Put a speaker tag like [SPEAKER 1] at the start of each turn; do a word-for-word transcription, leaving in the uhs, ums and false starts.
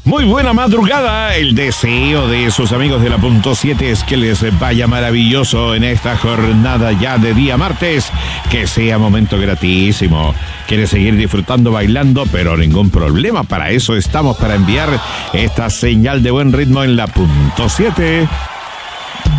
[SPEAKER 1] Muy buena madrugada. El deseo de sus amigos de la punto siete es que les vaya maravilloso en esta jornada ya de día martes. Que sea momento gratísimo. ¿Quiere seguir disfrutando bailando? Pero ningún problema. Para eso estamos, para enviar esta señal de buen ritmo en la punto siete.